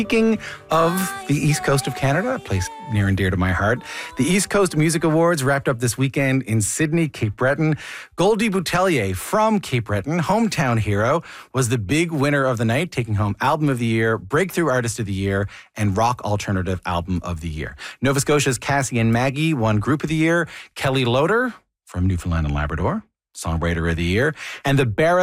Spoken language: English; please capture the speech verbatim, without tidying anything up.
Speaking of the East Coast of Canada, a place near and dear to my heart, the East Coast Music Awards wrapped up this weekend in Sydney, Cape Breton. Goldie Boutellier from Cape Breton, hometown hero, was the big winner of the night, taking home Album of the Year, Breakthrough Artist of the Year, and Rock Alternative Album of the Year. Nova Scotia's Cassie and Maggie won Group of the Year, Kelly Loader from Newfoundland and Labrador, Songwriter of the Year, and the Barra